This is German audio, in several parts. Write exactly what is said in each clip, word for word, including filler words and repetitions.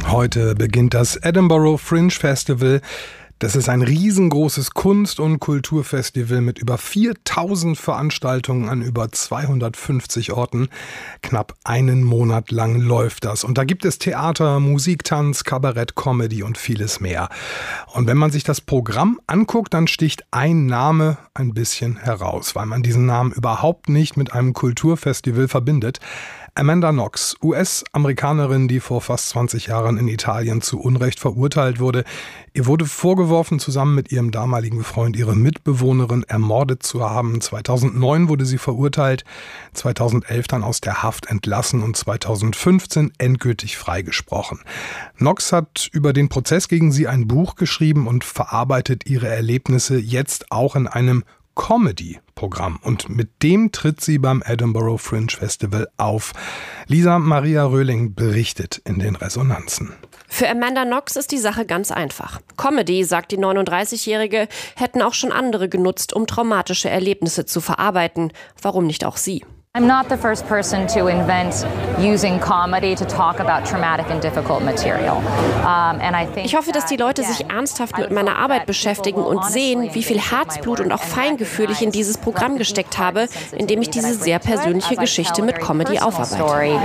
Heute beginnt das Edinburgh Fringe Festival. Das ist ein riesengroßes Kunst- und Kulturfestival mit über viertausend Veranstaltungen an über zweihundertfünfzig Orten. Knapp einen Monat lang läuft das. Und da gibt es Theater, Musik, Tanz, Kabarett, Comedy und vieles mehr. Und wenn man sich das Programm anguckt, dann sticht ein Name ein bisschen heraus, weil man diesen Namen überhaupt nicht mit einem Kulturfestival verbindet. Amanda Knox, U S-Amerikanerin, die vor fast zwanzig Jahren in Italien zu Unrecht verurteilt wurde. Ihr wurde vorgeworfen, zusammen mit ihrem damaligen Freund ihre Mitbewohnerin ermordet zu haben. zweitausendneun wurde sie verurteilt, zweitausendelf dann aus der Haft entlassen und zweitausendfünfzehn endgültig freigesprochen. Knox hat über den Prozess gegen sie ein Buch geschrieben und verarbeitet ihre Erlebnisse jetzt auch in einem Comedy-Programm. Und mit dem tritt sie beim Edinburgh Fringe Festival auf. Lisa Maria Röhling berichtet in den Resonanzen. Für Amanda Knox ist die Sache ganz einfach. Comedy, sagt die neununddreißigjährige, hätten auch schon andere genutzt, um traumatische Erlebnisse zu verarbeiten. Warum nicht auch sie? I'm not the first person to invent using comedy to talk about traumatic and difficult material. Um, and I think ich hoffe, dass die Leute sich ernsthaft mit meiner Arbeit beschäftigen und sehen, wie viel Herzblut und auch Feingefühl ich in dieses Programm gesteckt habe, indem ich diese sehr persönliche Geschichte mit Comedy aufarbeite.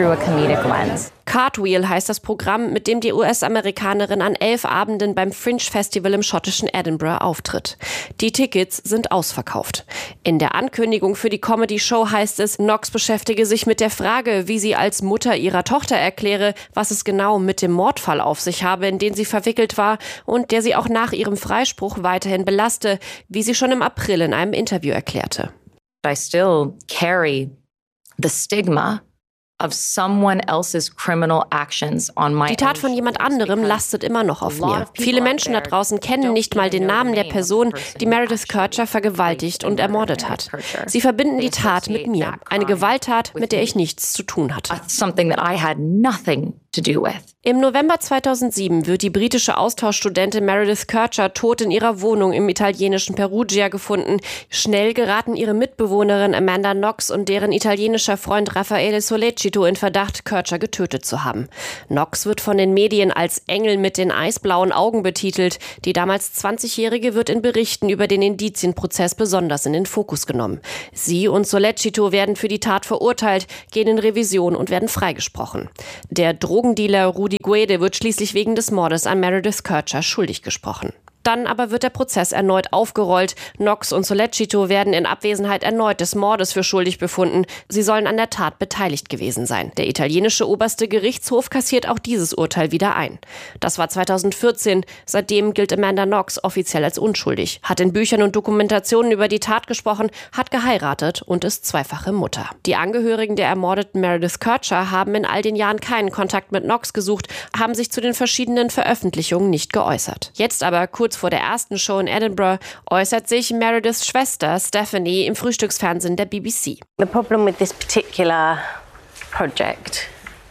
Cartwheel heißt das Programm, mit dem die U S-Amerikanerin an elf Abenden beim Fringe Festival im schottischen Edinburgh auftritt. Die Tickets sind ausverkauft. In der Ankündigung für die Comedy-Show heißt es, Knox beschäftige sich mit der Frage, wie sie als Mutter ihrer Tochter erkläre, was es genau mit dem Mordfall auf sich habe, in den sie verwickelt war und der sie auch nach ihrem Freispruch weiterhin belaste, wie sie schon im April in einem Interview erklärte. I still carry the stigma of someone else's criminal actions on my. Die Tat von jemand anderem lastet immer noch auf mir. Viele Menschen da draußen kennen nicht mal den Namen der Person, die Meredith Kercher vergewaltigt und ermordet hat. Sie verbinden die Tat mit mir, eine Gewalttat, mit der ich nichts zu tun hatte. Something that I had nothing to do with. Im November zweitausendsieben wird die britische Austauschstudentin Meredith Kercher tot in ihrer Wohnung im italienischen Perugia gefunden. Schnell geraten ihre Mitbewohnerin Amanda Knox und deren italienischer Freund Raffaele Sollecito in Verdacht, Kercher getötet zu haben. Knox wird von den Medien als Engel mit den eisblauen Augen betitelt. Die damals zwanzigjährige wird in Berichten über den Indizienprozess besonders in den Fokus genommen. Sie und Sollecito werden für die Tat verurteilt, gehen in Revision und werden freigesprochen. Der Drogendealer Rudi Guede wird schließlich wegen des Mordes an Meredith Kercher schuldig gesprochen. Dann aber wird der Prozess erneut aufgerollt. Knox und Sollecito werden in Abwesenheit erneut des Mordes für schuldig befunden. Sie sollen an der Tat beteiligt gewesen sein. Der italienische oberste Gerichtshof kassiert auch dieses Urteil wieder ein. Das war zweitausendvierzehn. Seitdem gilt Amanda Knox offiziell als unschuldig, hat in Büchern und Dokumentationen über die Tat gesprochen, hat geheiratet und ist zweifache Mutter. Die Angehörigen der ermordeten Meredith Kercher haben in all den Jahren keinen Kontakt mit Knox gesucht, haben sich zu den verschiedenen Veröffentlichungen nicht geäußert. Jetzt aber, kurz vor der ersten Show in Edinburgh, äußert sich Merediths Schwester Stephanie im Frühstücksfernsehen der B B C. The problem with this particular project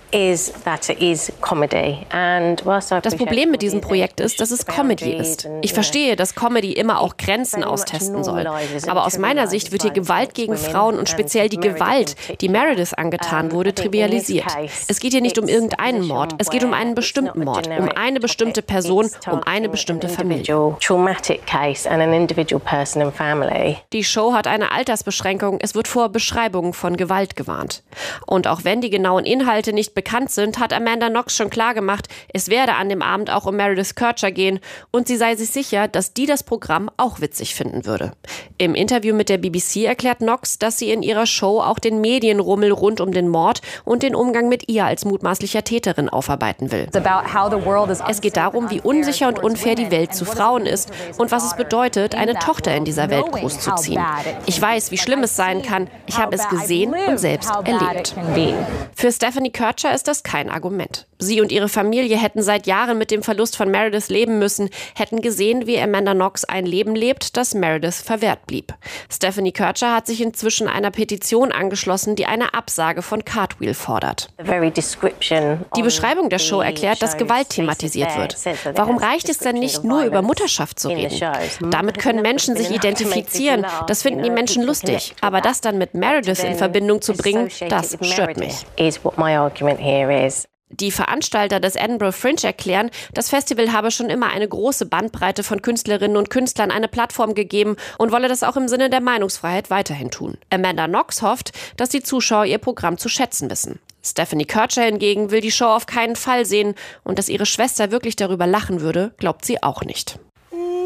is that it is comedy. And whilst I Das Problem mit diesem Projekt ist, dass es Comedy ist. Ich verstehe, dass Comedy immer auch Grenzen austesten soll. Aber aus meiner Sicht wird hier Gewalt gegen Frauen und speziell die Gewalt, die Meredith angetan wurde, trivialisiert. Es geht hier nicht um irgendeinen Mord. Es geht um einen bestimmten Mord, um eine bestimmte Person, um eine bestimmte Familie. Die Show hat eine Altersbeschränkung. Es wird vor Beschreibungen von Gewalt gewarnt. Und auch wenn die genauen Inhalte nicht bekannt sind, hat Amanda Knox schon klargemacht, es werde an dem Abend auch um Meredith Kercher gehen und sie sei sich sicher, dass die das Programm auch witzig finden würde. Im Interview mit der B B C erklärt Knox, dass sie in ihrer Show auch den Medienrummel rund um den Mord und den Umgang mit ihr als mutmaßlicher Täterin aufarbeiten will. Es geht darum, wie unsicher und unfair die Welt zu Frauen ist und was es bedeutet, eine Tochter in dieser Welt großzuziehen. Ich weiß, wie schlimm es sein kann. Ich habe es gesehen und selbst erlebt. Für Stephanie Kercher ist das kein Argument. Sie und ihre Familie hätten seit Jahren mit dem Verlust von Meredith leben müssen, hätten gesehen, wie Amanda Knox ein Leben lebt, das Meredith verwehrt blieb. Stephanie Kercher hat sich inzwischen einer Petition angeschlossen, die eine Absage von Cartwheel fordert. Die Beschreibung der Show erklärt, dass Gewalt thematisiert wird. Warum reicht es denn nicht, nur über Mutterschaft zu reden? Damit können Menschen sich identifizieren, das finden die Menschen lustig. Aber das dann mit Meredith in Verbindung zu bringen, das stört mich. Die Veranstalter des Edinburgh Fringe erklären, das Festival habe schon immer eine große Bandbreite von Künstlerinnen und Künstlern eine Plattform gegeben und wolle das auch im Sinne der Meinungsfreiheit weiterhin tun. Amanda Knox hofft, dass die Zuschauer ihr Programm zu schätzen wissen. Stephanie Kircher hingegen will die Show auf keinen Fall sehen und dass ihre Schwester wirklich darüber lachen würde, glaubt sie auch nicht.